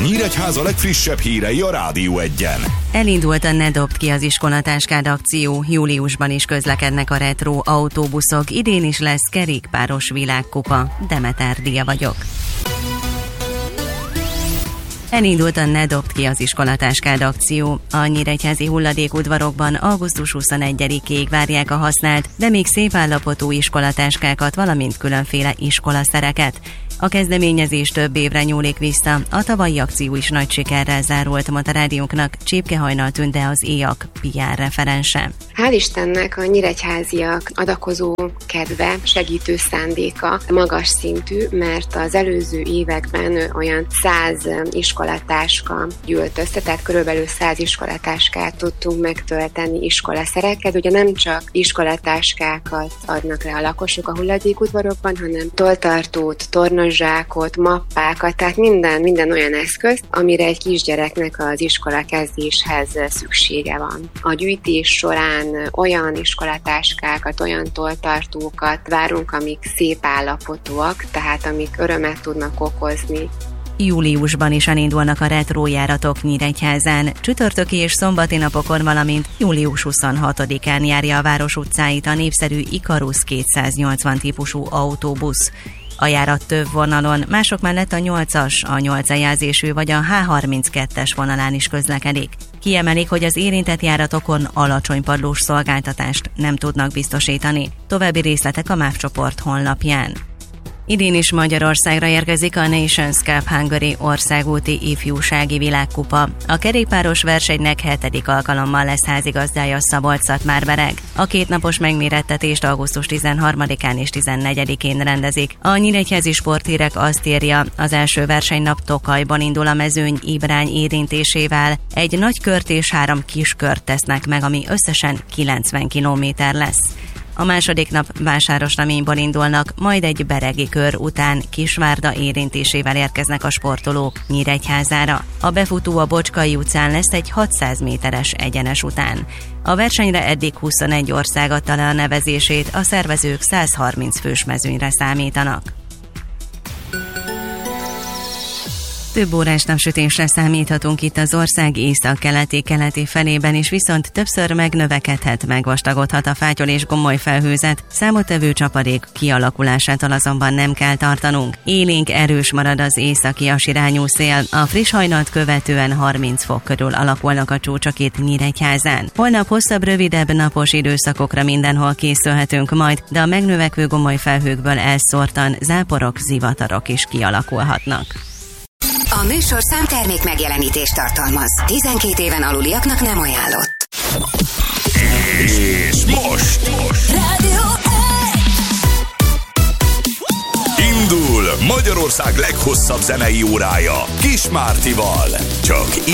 Nyíregyháza legfrissebb hírei a Rádió Egyen. Elindult a Ne dobd ki az iskolatáskád akció, júliusban is közlekednek a retro autóbuszok, idén is lesz kerékpáros világkupa. Demeter Dia vagyok. Elindult a Ne dobd ki az iskolatáskád akció. A nyíregyházi hulladékudvarokban augusztus 21-ig várják a használt, de még szép állapotú iskolatáskákat, valamint különféle iskolaszereket. A kezdeményezés több évre nyúlik vissza, a tavalyi akció is nagy sikerrel zárult, mondta rádiónknak Csépke Hajnal Tünde, az EAK PR referense. Hál' Istennek a nyíregyháziak adakozó kedve, segítő szándéka magas szintű, mert az előző években olyan 100 iskolatáska gyűlt össze, tehát körülbelül 100 iskolatáskát tudtunk megtölteni iskolaszerekkel. Ugye nem csak iskolatáskákat adnak le a lakosok a hulladékudvarokban, hanem tolltartót, tornazsákot, mappákat, tehát minden olyan eszköz, amire egy kisgyereknek az iskola kezdéshez szüksége van. A gyűjtés során olyan iskolatáskákat, olyan tolltartókat várunk, amik szép állapotúak, tehát amik örömet tudnak okozni. Júliusban is elindulnak a retrójáratok Nyíregyházán. Csütörtöki és szombati napokon, valamint július 26-án járja a város utcáit a népszerű Ikarus 280 típusú autóbusz. A járat több vonalon, mások mellett a 8-as, a 8 jelzésű vagy a H32-es vonalán is közlekedik. Kiemelik, hogy az érintett járatokon alacsony padlós szolgáltatást nem tudnak biztosítani. További részletek a MÁV csoport honlapján. Idén is Magyarországra érkezik a Nations Cup Hungary országúti ifjúsági világkupa. A kerékpáros versenynek 7. alkalommal lesz házigazdája Szabolcs-Szatmár-Bereg. A kétnapos megmérettetést augusztus 13-án és 14-én rendezik. A nyíregyházi sporthírek azt írja, az első versenynap Tokajban indul a mezőny Ibrány érintésével. Egy nagy kört és 3 kis kört tesznek meg, ami összesen 90 kilométer lesz. A második nap Vásárosnaményból indulnak, majd egy beregi kör után Kisvárda érintésével érkeznek a sportolók Nyíregyházára. A befutó a Bocskai utcán lesz egy 600 méteres egyenes után. A versenyre eddig 21 ország adta le a nevezését, a szervezők 130 fős mezőnyre számítanak. Több órás napsütésre számíthatunk itt az ország észak-keleti felében is, viszont többször megnövekedhet, megvastagodhat a fátyol és gomoly felhőzet, számottevő csapadék kialakulásától azonban nem kell tartanunk. Élénk erős marad az északi-as irányú szél, a friss hajnalt követően 30 fok körül alakulnak a csúcsok itt Nyíregyházán. Holnap hosszabb, rövidebb napos időszakokra mindenhol készülhetünk majd, de a megnövekvő gomoly felhőkből elszórtan záporok, zivatarok is kialakulhatnak. A műsorszám termék megjelenítést tartalmaz. 12 éven aluliaknak nem ajánlott. És most Rádió indul Magyarország leghosszabb zenei órája Kis Mártival. Csak